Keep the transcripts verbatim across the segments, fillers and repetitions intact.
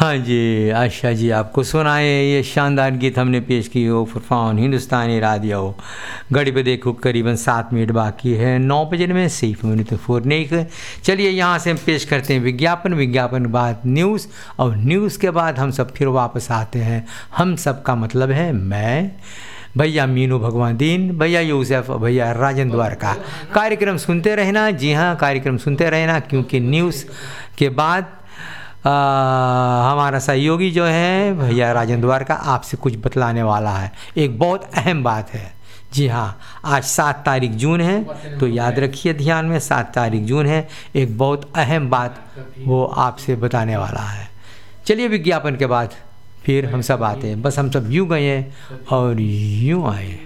हाँ जी, आशा जी आपको सुनाए ये शानदार गीत हमने पेश की हो फुरफान हिंदुस्तानी रेडियो। घड़ी पे देखो करीबन सात मिनट बाकी है नौ बजे में सिर्फ मिनट फोर नहीं। चलिए यहाँ से हम पेश करते हैं विज्ञापन, विज्ञापन के बाद न्यूज़ और न्यूज़ के बाद हम सब फिर वापस आते हैं। हम सब का मतलब है मैं, भैया मीनू भगवान दीन, भैया यूसुफ, भैया राजन द्वार का। कार्यक्रम सुनते रहना, जी हाँ कार्यक्रम सुनते रहना, क्योंकि न्यूज़ के बाद आ, हमारा सहयोगी जो है भैया राजन द्वार का आपसे कुछ बतलाने वाला है। एक बहुत अहम बात है। जी हाँ, आज सात तारीख जून है, तो याद रखिए ध्यान में, सात तारीख जून है। एक बहुत अहम बात वो आपसे बताने वाला है। चलिए विज्ञापन के बाद फिर हम सब आते हैं। बस हम सब यूँ गए और यूँ आए।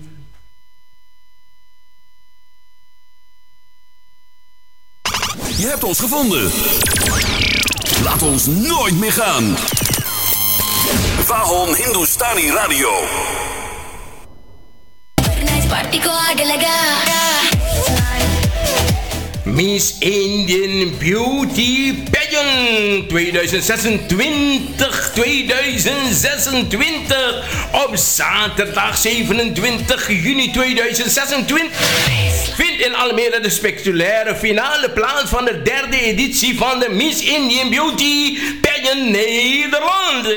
Je hebt ons gevonden. Laat ons nooit meer gaan. Vahon Hindustani Radio. Miss Indian Beauty Pageant tweeduizend zesentwintig tweeduizend zesentwintig op zaterdag zevenentwintig juni tweeduizend zesentwintig vindt in Almere de spectaculaire finale plaats van de derde editie van de Miss Indian Beauty Pageant Nederland.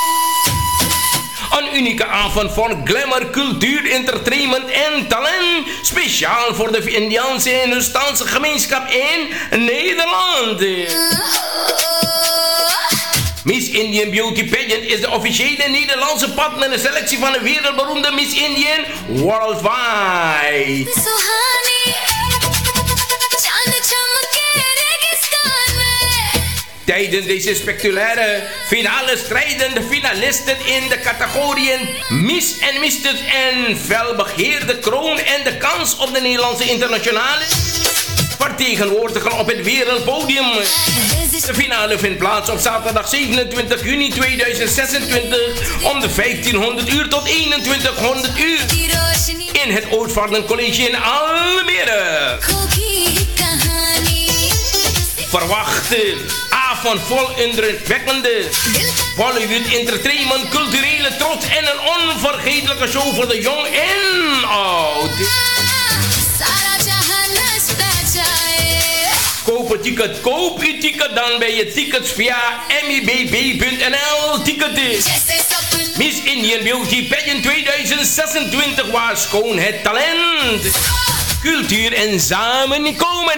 Een unieke avond voor glamour, cultuur, entertainment en talent. Speciaal voor de Indiaanse en Hindoestaanse gemeenschap in Nederland. Miss Indian Beauty Pageant is de officiële Nederlandse partner in de selectie van de wereldberoemde Miss Indian Worldwide. Tijdens deze spectaculaire finale strijden de finalisten in de categorieën Miss en Misters en felbegeerde kroon en de kans op de Nederlandse internationale vertegenwoordigen op het wereldpodium. De finale vindt plaats op zaterdag zevenentwintig juni tweeduizend zesentwintig om de vijftienhonderd uur tot eenentwintighonderd uur in het Oudvaardencollege in Almere. Verwacht avond vol indrukwekkende Bollywood entertainment, culturele trots en een onvergetelijke show voor de jong en oud. Koop een ticket, koop uw ticket dan bij je tickets via m i b b punt n l ticketten. Miss Indian Beauty Pageant tweeduizend zesentwintig, waar schoonheid, talent, cultuur en samenkomen.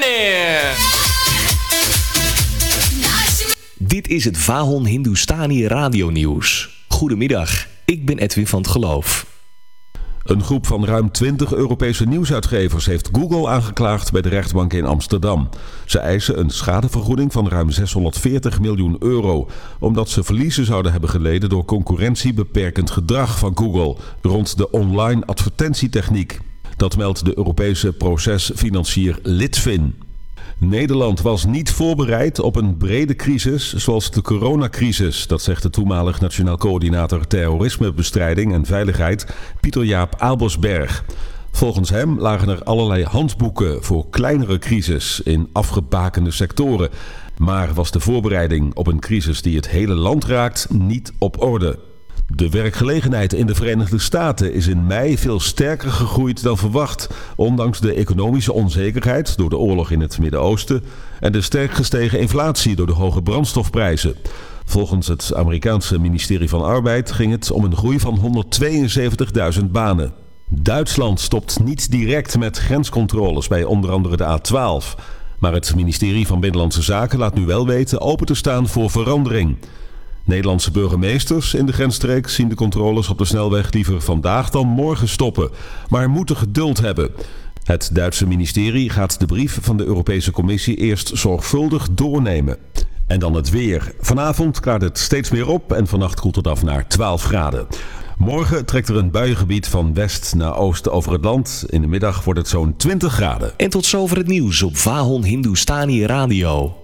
Dit is het Vahon Hindustani Radio Nieuws. Goedemiddag, ik ben Edwin van het Geloof. Een groep van ruim twintig Europese nieuwsuitgevers heeft Google aangeklaagd bij de rechtbank in Amsterdam. Ze eisen een schadevergoeding van ruim zeshonderdveertig miljoen euro, omdat ze verliezen zouden hebben geleden door concurrentiebeperkend gedrag van Google rond de online advertentietechniek. Dat meldt de Europese procesfinancier Litfin. Nederland was niet voorbereid op een brede crisis zoals de coronacrisis. Dat zegt de toenmalig Nationaal Coördinator Terrorismebestrijding en Veiligheid Pieter-Jaap Albersberg. Volgens hem lagen er allerlei handboeken voor kleinere crisis in afgebakende sectoren. Maar was de voorbereiding op een crisis die het hele land raakt niet op orde. De werkgelegenheid in de Verenigde Staten is in mei veel sterker gegroeid dan verwacht, ondanks de economische onzekerheid door de oorlog in het Midden-Oosten en de sterk gestegen inflatie door de hoge brandstofprijzen. Volgens het Amerikaanse ministerie van Arbeid ging het om een groei van honderdtweeënzeventigduizend banen. Duitsland stopt niet direct met grenscontroles bij onder andere de A twaalf, maar het ministerie van Binnenlandse Zaken laat nu wel weten open te staan voor verandering. Nederlandse burgemeesters in de grensstreek zien de controles op de snelweg liever vandaag dan morgen stoppen, maar moeten geduld hebben. Het Duitse ministerie gaat de brief van de Europese Commissie eerst zorgvuldig doornemen. En dan het weer. Vanavond klaart het steeds meer op en vannacht koelt het af naar twaalf graden. Morgen trekt er een buiengebied van west naar oosten over het land. In de middag wordt het zo'n twintig graden. En tot zover het nieuws op Vahon Hindustani Radio.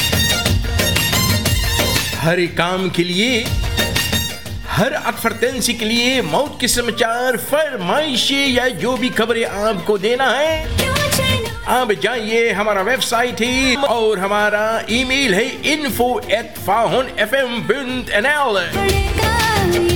हर काम के लिए, हर एडवर्टेंसी के लिए मौत के समाचार, फरमाइशें या जो भी खबरें आपको देना है, आप जाइए, हमारा वेबसाइट है और हमारा ईमेल है info at फाहुन F M dot N L.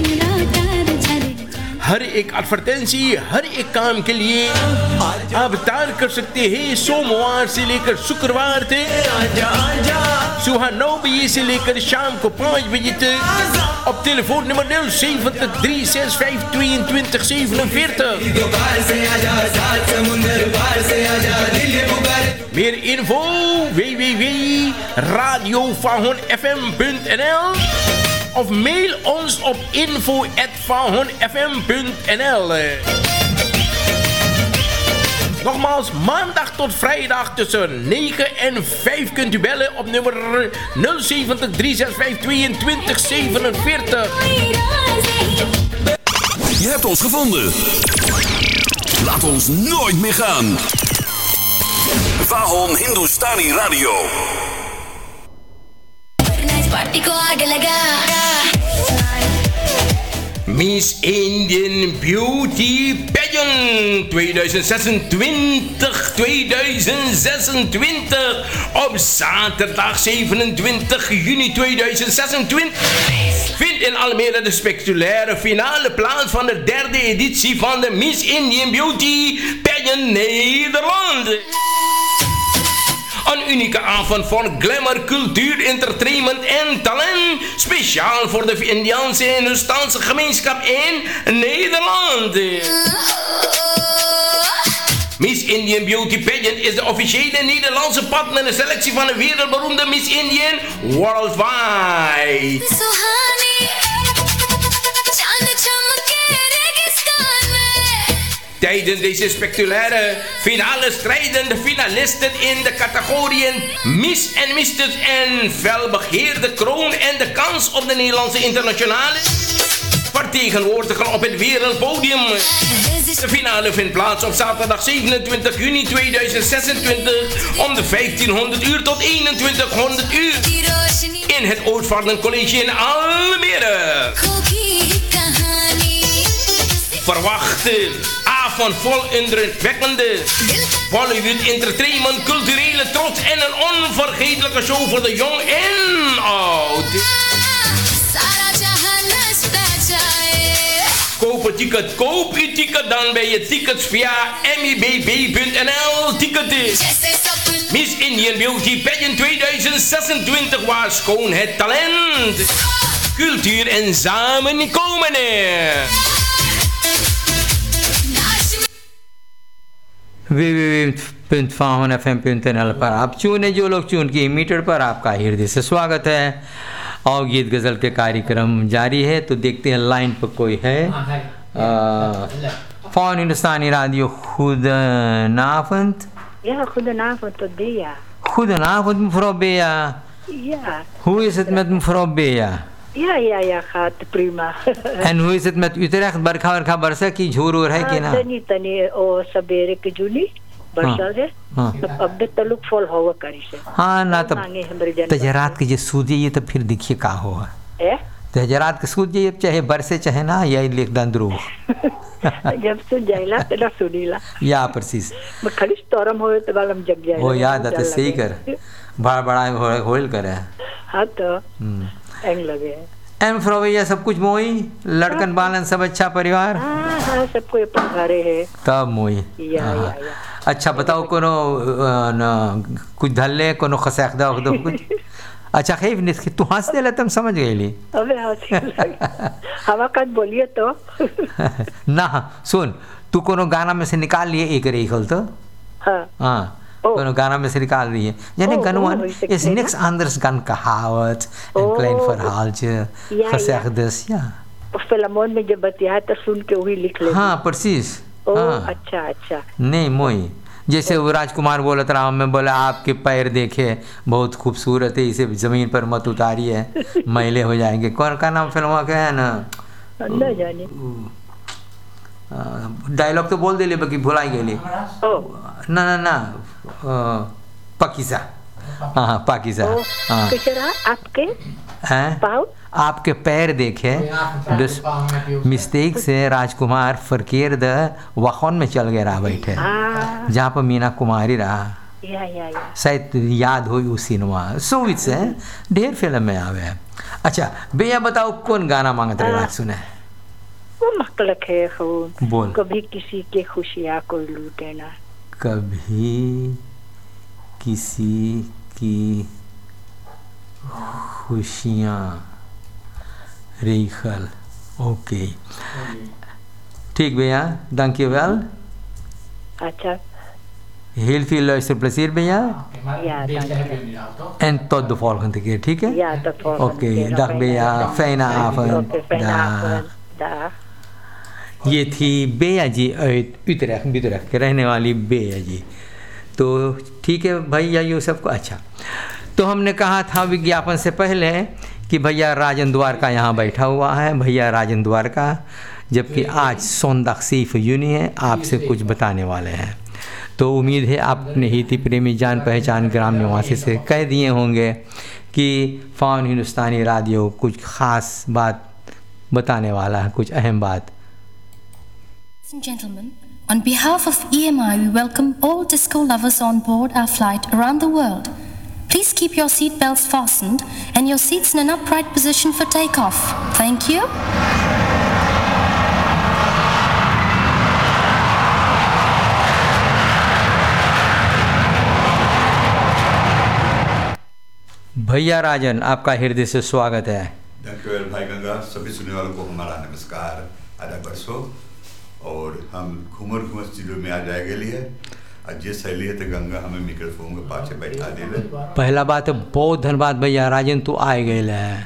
हर एक एडवर्टेंसी, हर एक काम के लिए आप तार कर सकते हैं सोमवार से लेकर शुक्रवार तक सुबह नौ बजे से लेकर शाम को पाँच बजे तक op telefoonnummer nul zeventig drie zes vijf tweeëntwintig zevenenveertig. Meer info w w w punt radio fahon f m punt n l of mail ons op info at fahon f m punt n l. Nogmaals, maandag tot vrijdag tussen negen en vijf kunt u bellen op nummer nul zeventig drie zes vijf tweeëntwintig zevenenveertig. Je hebt ons gevonden. Laat ons nooit meer gaan. Fahon Hindustani Radio. Miss Indian Beauty Pageant tweeduizend zesentwintig tweeduizend zesentwintig op zaterdag zevenentwintig juni tweeduizend zesentwintig vindt in Almere de spectaculaire finale plaats van de derde editie van de Miss Indian Beauty Pageant Nederland. Een unieke avond van glamour, cultuur, entertainment en talent. Speciaal voor de Indiaanse en Hindoestaanse gemeenschap in Nederland. Miss Indian Beauty Pageant is de officiële Nederlandse partner in de selectie van de wereldberoemde Miss Indian Worldwide. Tijdens deze spectaculaire finale strijden de finalisten in de categorieën Miss en Mister en felbegeerde kroon en de kans op de Nederlandse internationale vertegenwoordiger op het wereldpodium. De finale vindt plaats op zaterdag zevenentwintig juni tweeduizend zesentwintig om de vijftienhonderd uur tot eenentwintighonderd uur in het Oostvaarden College in Almere. Verwacht avond vol indrukwekkende Bollywood entertainment, culturele trots en een onvergetelijke show voor de jong en oud. Koop een ticket, koop uw ticket dan bij je tickets via m i b b punt n l ticketen. Miss Indian Beauty Pageant tweeduizend zesentwintig waar schoonheid, talent, cultuur en samenkomen. w w w punt fahon f m punt n l पर आप चुने जो लोग चुन की metre पर आपका हृदय से स्वागत है और गीत गज़ल के कार्यक्रम जारी है। तो देखते हैं लाइन पर कोई है। Fahon Hindustani Radio, goedenavond. Ja, goedenavond tot Bea. Goedenavond mevrouw Bea. Ja. Hoe is het met mevrouw Bea? Ja, ja, ja, gaat prima. En hoe is het met Utrecht? बरखा बरखा बरसा की झोर है कि ना? तनी तनी ओ सबेरे के जुनी बरसा है। अब भी तलुक फॉल होगा करी से। हाँ ना तब तजरात के जो सूझे ये तो फिर देखिए का होगा। ए? तजरात के सूझे ये चाहे बरसे चाहे ना यही लिख दंद्रो। जब सुन जाइला तेरा सुनीला। या precies. मैं खाली स्टोरम होए तो बालम जग जाए। वो याद आते सही कर। बड़ा बड़ा होल करे। हाँ तो। एंग लगे। एम फ्रोविया सब कुछ मोई लड़कन बालन सब अच्छा परिवार। हाँ हाँ सब कोई अपन घरे है। तब मोई। या या या। अच्छा बताओ कोनो कुछ धल्ले कोनो खसैख दो दो कुछ। अच्छा खैफ नहीं तू हंस दे तुम समझ गई ली। अबे हंसी लगी। हवा कट बोलिए तो। ना सुन तू कोनो गाना में से निकाल लिए एक रेखल तो। हाँ। हाँ। कोनो गाना में से निकाल रही है यानी गनवन is niks anders dan gehouden en klein verhaaltje gezegdes ja फिल्मों में जब बतिया तो सुन के वही लिख ले। हाँ precies। ओह अच्छा अच्छा। नहीं मोई जैसे वो राजकुमार बोला था मैं बोला आपके पैर देखे बहुत खूबसूरत है इसे जमीन पर मत उतारिए मैले हो जाएंगे। कौन का नाम फिल्म का है ना ना जाने डायलॉग तो बोल दे ले बाकी भुलाई गई ना ना ना पाकिजा हाँ पाकिजा हाँ आपके हैं? पाँव आपके पैर देखे मिस्टेक से राजकुमार फरकेर द वाहन में चल गए रहा बैठे, हाँ जहाँ पर मीना कुमारी रहा, या या या शायद याद हो उस सिनेमा सुवित से ढेर फिल्म में आवे है। अच्छा भैया बताओ कौन गाना मांगते रहे आज सुने? वो मकलक है हो बोल। कभी किसी के खुशियाँ को लूटे ना, कभी किसी की खुशियाँ रेखल। ओके ठीक भैया, dank je wel. अच्छा Heel veel luisterplezier भैया ja dank en tot de volgende keer, ठीक है? ja tot volgende Oké, keer. dag भैया, fijne avond. Oké, fijne Dag. avond. Dag. ये थी बेया जी उत्तराखंड उत्तराखंड के रहने वाली बेया जी। तो ठीक है भैया ये सबको। अच्छा तो हमने कहा था विज्ञापन से पहले कि भैया राजन द्वारका यहाँ बैठा हुआ है, भैया राजन द्वारका, जबकि आज सोनदाक सीफ यूनी है आपसे कुछ बताने वाले हैं। तो उम्मीद है आपने हिती प्रेमी जान पहचान ग्राम निवासी से कह दिए होंगे कि फाउन हिंदुस्तानी रेडियो कुछ ख़ास बात बताने वाला है, कुछ अहम बात। Ladies and gentlemen, on behalf of E M I, we welcome all disco lovers on board our flight around the world. Please keep your seat belts fastened and your seats in an upright position for takeoff. Thank you. भैया राजन आपका हृदय से स्वागत है। दानिशवेल भाई गंगा, सभी सुनने वालों को हमारा नमस्कार आधा बरसों। और हम घूमर घूमर जिलों में आ जाएंगे लिए आज ये शैली है तो गंगा हमें मिक्रोफोन के पास बैठा दे ले। पहला बात है बहुत धन्यवाद भैया राजन तू आए गए है।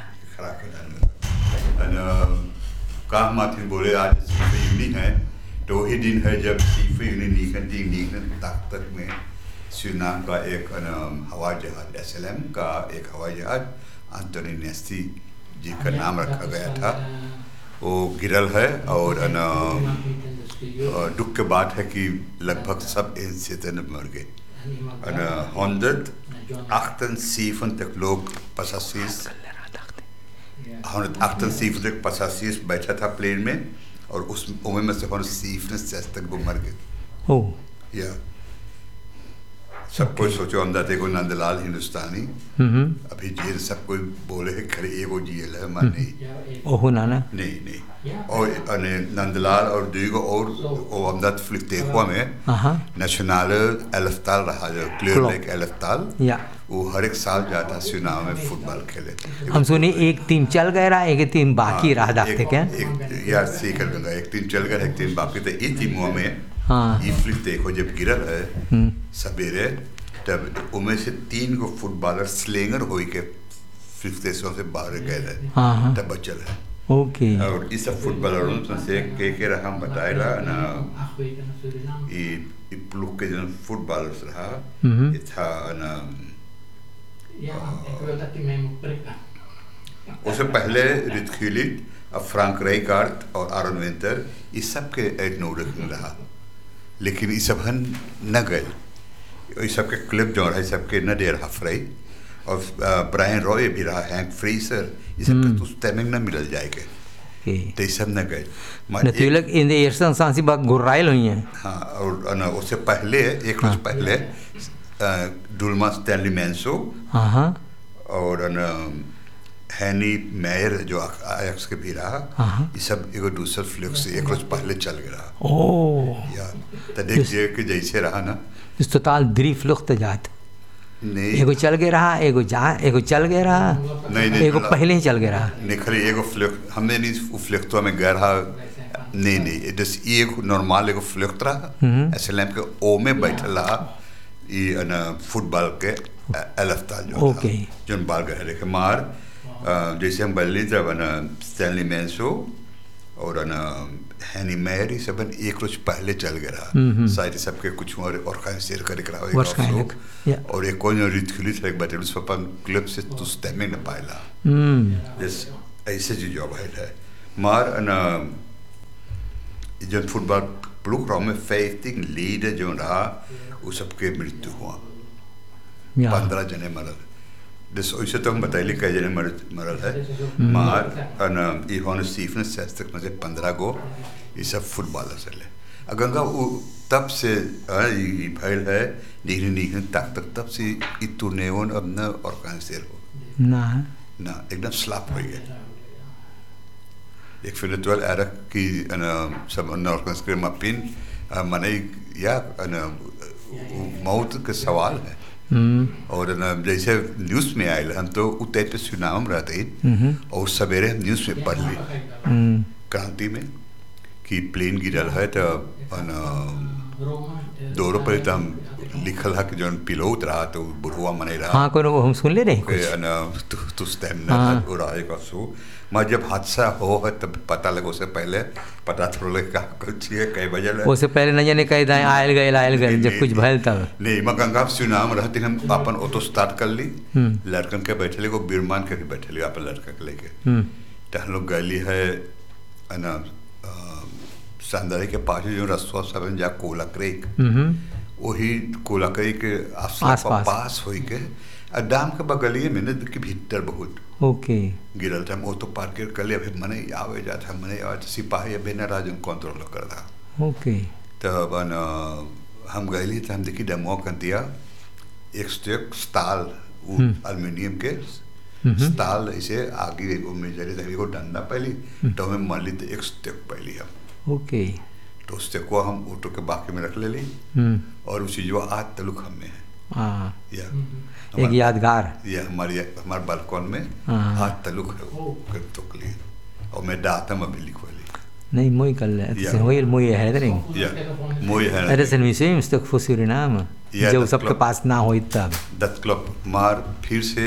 का माथी बोले आज सीफे यूनिक है तो वही दिन है जब सीफे यूनिक नीकन ताकत में सुनाम का एक हवाई जहाज एस एल एम का एक हवाई जहाज एंटोनी नेस्टी जी का नाम रखा गया था, वो गिरल है। और दुख की बात है कि लगभग सब इंसान मर गए। हंड्रेड अड़तालीस लोग पचासीस हंड्रेड अड़तालीस तक पचासीस बैठा था प्लेन में और उस उम्र में से हंड्रेड तक वो मर गए। ओह या सब कोई सोचो अंदाजे को नंदलाल हिंदुस्तानी अभी जेल सब कोई बोले है खरे एगो जेल है मान नहीं ओहो नाना नहीं नहीं और अने नंदलाल और दुगो और वो अमदाद फ्लिक देखवा में नेशनल एलफ्ताल रहा जो क्लियर लेक एलफ्ताल या वो हर एक साल जाता चुनाव में फुटबॉल खेले। हम सुनी एक टीम चल गया रहा एक टीम बाकी रहा दाखते क्या यार सीख गंगा एक टीम चल गया एक टीम बाकी तो ये टीमों में हाँ ये फ्लिक देखो जब गिरल है सवेरे तब उनमें से तीन को फुटबॉलर स्लेंगर हो के फ्लिक देशों से बाहर गए थे तब बचल है। ओके और इस सब फुटबॉलरों से के के रहा हम बताए रहा ना ये प्लुक के जो फुटबॉलर्स रहा ये था ना उससे पहले रिथखिली अब फ्रैंक राइकार्ड और आरन वेंटर इस सब के एड नोडक रहा, लेकिन इस सब हन न गए। इस सब के क्लिप जो रहा सब के न दे रहा फ्राई और ब्रायन रॉय भी रहा, हैंक फ्रेजर ये सब के तो टाइमिंग न मिल जाएगा तो इस सब न गए। मतलब इन द eerste instantie बात गुर्राइल हुई है। हाँ और न उससे पहले एक रोज पहले डुल्मा स्टैनली मैंसो और न हैनी मेयर जो आयक्स के भी रहा ये सब एक दूसरा फ्लिक से एक रोज पहले चल गया। ओह या तो देख जे कि जैसे रहा ना इस टोटल द्री फ्लुक्त जात नहीं एगो चल गया रहा एगो जा एगो चल गया रहा नहीं नहीं एगो पहले ही चल गया रहा नहीं खरी एगो फ्लिक हमने नहीं फ्लिक्टो में गया रहा नहीं नहीं जस एक नॉर्मल एगो फ्लिक्ट रहा एसएलएम के ओ में बैठा रहा ये ना फुटबॉल के एलफ्ताल जो ओके जो बाल गए देखे मार जैसे हम बल्ली जब ना स्टैनली मैंसो और ना हैनी मेयर सब एक रोज पहले चल गया शायद सबके कुछ और और खाने शेयर करे करा होगा और एक कोई रिथखिली था एक बात उस पर क्लब से तो स्टेमिंग न पाएला जैस ऐसे जी जॉब है मार ना जो फुटबॉल प्लुक राम में फेस्टिंग लीडर जो रहा वो सबके मृत्यु हुआ पंद्रह जने मरल Dus als je toch बताइए कई जने मर मरल है मार अन ये होने स्टीफन सेस्टक में से पंद्रह गो ये सब फुटबॉलर से ले अगर का तब से ये फैल है नीचे नीचे तक तक तब से ये टूर्नामेंट अब न ऑर्गेनाइजर हो ना ना एकदम स्लैप हो गया एक फिर तो ऐसा कि अन सब अन ऑर्गेनाइजर में पिन मने या अन मौत के सवाल है और न जैसे न्यूज़ में आए हम तो उत्तर पे सुनाम रहते हैं और सवेरे न्यूज़ में पढ़ ली क्रांति में कि प्लेन गिरल है तो दो रुपये तो हम लिखल है कि जो पिलोट रहा तो बुढ़वा मने रहा हाँ कोई हम सुन ले रहे कुछ न तू तू स्टैमिना उड़ाएगा सो मैं जब हादसा हो है तब पता लगा उससे पहले पता थोड़ा लगा कुछ ये कई बजे लगा उससे पहले न जाने कई दाएं आयल गए आयल गए जब कुछ भयल तब नहीं मैं गंगा सुनाम रहती हम अपन ऑटो स्टार्ट कर ली लड़कन के बैठे ले को बिरमान के बैठे ले अपन लड़का के लेके तो हम लोग गली है ना सांदरी के पास जो रस्ता सब जा कोला क्रेक वही कोला क्रेक के आस पास हुई के डाम के बगलिए में के भीतर बहुत ओके गिरल था ऑटो पार्क कर ले अभी मने आवे जाता मने आज सिपाही अभी न राजन कंट्रोल कर रहा ओके तब हम गए तो हम देखी डेमो कर दिया एक स्टेक स्टाल एल्युमिनियम के स्टाल ऐसे आगे में जरे को डंडा पहली तो हमें मान ली एक स्टेक पहली हम ओके तो स्टेक को हम ऑटो के बाकी में रख ले ली और उसी जो आज तलुक हम में है हाँ या एक यादगार ये हमारी हमारे बालकॉन में हाथ तलुक है वो तो क्लियर और मैं डाटा में भी लिखवा ली नहीं मोई कर ले ऐसे होइल मोई है तो नहीं या मोई है अरे सन मिसे मिस्टेक फुसुरी नाम जो सबके पास ना हो तब दत्त क्लब मार फिर से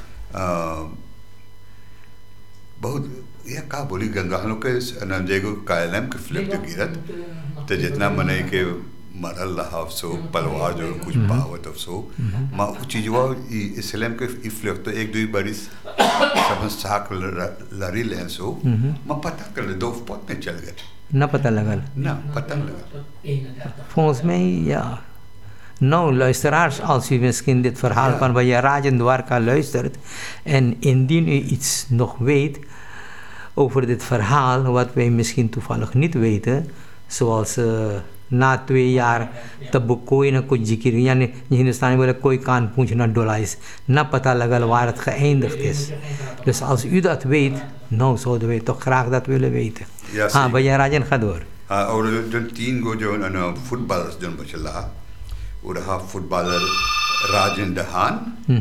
बहुत ये का बोली गंगा हम लोग के नंजेगो कायलम के फ्लिप जो गिरत तो जितना मने के मरल रहा सो पलवार जो कुछ पावत सो माँ वो चीज़ वो इस्लाम के इफ्लेक्ट तो एक दो बारी सब साक लड़ी लें सो माँ पता कर ले दो पौध में चल गए ना पता लगा ना पता लगा Volgens mij ja. Nou, luisteraars, als u misschien dit verhaal ja. van Baja Rajan Dwarka luistert en indien u iets nog weet over dit verhaal, wat wij misschien toevallig niet weten, zoals uh, na twee jaar तब कोई ना कुछ जिक्र यानी हिंदुस्तानी बोले कोई कान पूंछ ना डोलाइस ना पता लगल waar het geëindigd is. Dus als u dat weet, nou zouden wij toch graag dat willen weten. Ja, हाँ भैया राजन खा door. हाँ और जो तीन गो जो ना फुटबॉलर्स जो बचला वो रहा फुटबॉलर राजन दहान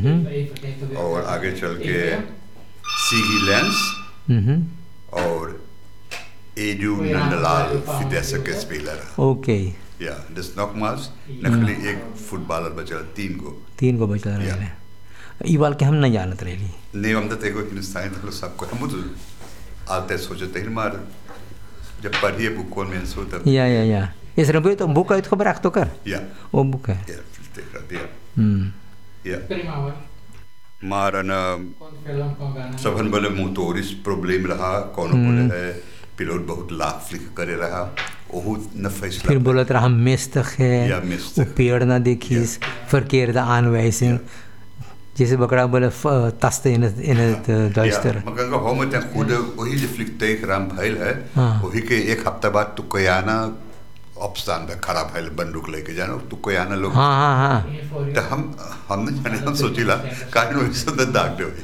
और आगे चल के सीगी लेंस और एडू नंदलाल फिदेसा के स्पेलर ओके या दिस नॉकमास नखली एक फुटबॉलर बचला तीन गो तीन गो बचला रहे ई वाल के हम नहीं जानत रही नहीं हम तो तेको हिंदुस्तानी तो सबको हम तो आते सोचते हैं मार जब पढ़िए बुक कौन में सो तब या या या इस रंबे तो बुक है तो खबर रख तो कर या वो बुक है या देख रहा दिया हम्म या मारना सबन बोले मोटोरिस प्रॉब्लम रहा कौन बोले है पिलोट बहुत लाख फ्लिक करे रहा ओह न फैसला फिर बोलत रहा मिस्टेक है वो पेड़ ना देखिस verkeerde aanwijzing जैसे बकरा बोले tasten in het in het duister ja maar kan gewoon met een goede ohi de vliegtuig ramp heil है ohi के एक हफ्ता बाद तुकोयाना ऑप्शन पे खराब है बंदूक लेके जाना तुकोयाना लोग हाँ हाँ हाँ तो हम हमने जाने हम सोचिला काहे नो इस तो दाग दो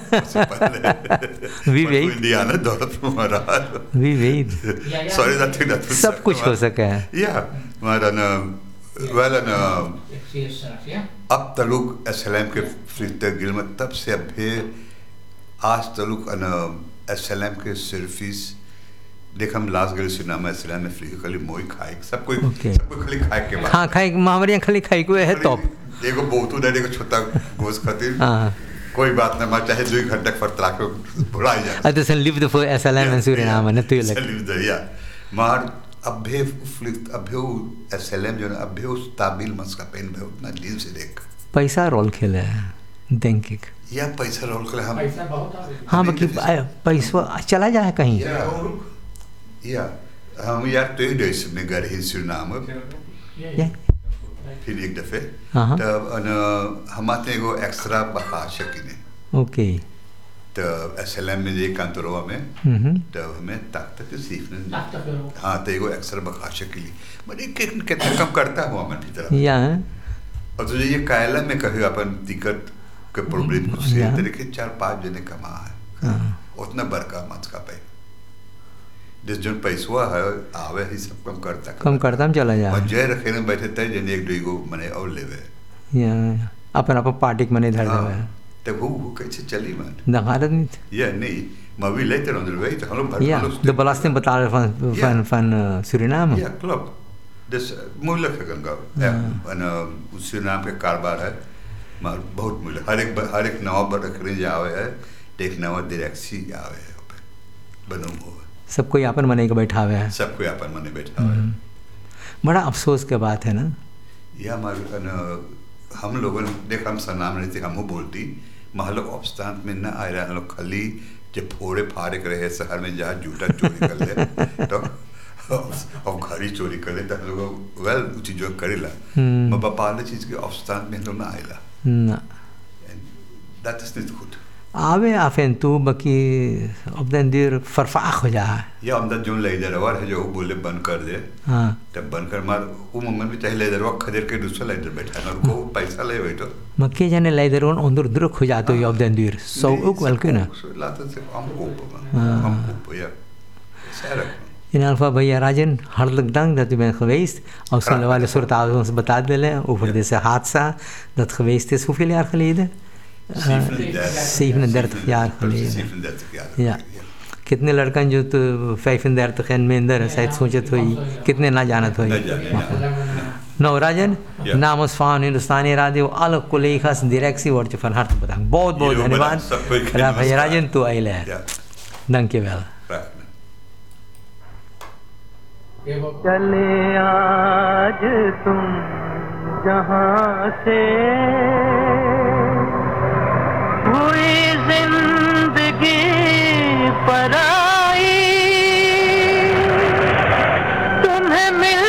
वी वेट इंडियाना दौलत हमारा we wait sorry that thing that सब कुछ हो सका है या हमारा ना वेल ना अब तलुक एसएलएम के फ्रीटर गिल में तब से अब भी आज तलुक ना एसएलएम के सर्विस देख हम लास्ट गए सुना मैं एसएलएम में फ्री खाली मोई खाए सब कोई सब कोई खाली खाए के बाद हाँ खाए महावरियाँ खाली खाए को है टॉप देखो बहुत उधर देखो छोटा गोश्त खातिर कोई बात नहीं मैं चाहे दो घंटे फर्तला को बुलाई जाए अरे सन लिव द फॉर एसएलएम में सूरीनाम न तो ये लग लिव द या मार अब भी फ्लिक अब भी एसएलएम जो अब भी स्टेबल मस्का पेन में उतना डील से देख पैसा रोल खेले हैं बैंकिक या पैसा रोल खेले हम पैसा बहुत हाँ बाकी पैसा चला जाए कहीं या हम यार तो ही देश में घर ही सुनाम फिर एक दफे तब अन हमारे को एक्स्ट्रा बहा शकीने ओके तो एस एल एम में ये कांतरों में तो हमें तक तक सीखने हाँ तो एगो अक्सर बखाशे के लिए मैंने कितना कम करता हुआ मैं भीतर या और तुझे ये कायला में कभी अपन दिक्कत के प्रॉब्लम कुछ से तरीके चार पांच जने कमा है उतना बरका मत का पे जिस जन पैसा है आवे ही सब कम करता कम करता हम चला जा और जय रखे में बैठे थे जन एक दो मने और लेवे या अपन अपन पार्टी मने धर देवे तो वो वो कैसे चली man नगारत नहीं या नहीं मैं भी लेते रहो अंदर वही तो हम लोग ja de belasting betalen van van van uh, Suriname ja klopt dus moeilijk है गंगा en uh, Suriname के कारोबार है maar बहुत moeilijk हर एक हर एक नवा बड़ा करें जावे है एक नवा डायरेक्सी आवे है बनो हुआ सबको यहाँ पर मने के बैठा हुआ है सबको यहाँ पर मने बैठा हुआ है बड़ा अफसोस की बात है ना या हमारे हम लोगों ने देखा हम सनाम रहते हम बोलती महल औपस्तान में न आ रहा हम लोग खाली जब फोड़े फाड़े कर रहे शहर में जहाँ जूता चोरी कर ले तो अब घड़ी चोरी कर ले तो हम लोग वेल चीज़ों करेला मैं बापाले चीज़ के औपस्तान में लोग ना आएला ना that is niet goed आवे af en toe बकी op den duur vervaag हो जाए या हम जो लेदर वार है जो बोले बंद कर दे हाँ तब बंद कर मार वो मम्मी भी चाहे लेदर वार खदेर के दूसरा लेदर बैठा ना उनको पैसा ले वही तो मक्के जाने लेदर वन अंदर दूर खो जाते हो op den duur zo ook wel kunnen laten ze हम kopen हम kopen ja zeker in ieder geval भैया राजन hartelijk dank dat u bent geweest als zullen wel een soort aan ons betaald willen over deze haatsa dat geweest is hoeveel jaar geleden zevenendertig jaar geleden zevenendertig jaar ja कितने लड़कन जो तो पैंतीस N में अंदर शायद सोचत हुई कितने ना जानत हुई नवराजन namens van Hindustani Radio alle collega's directie wordt je van harte bedankt बहुत बहुत धन्यवाद भैया राजन तो आइले dank je wel चले आज तुम जहां से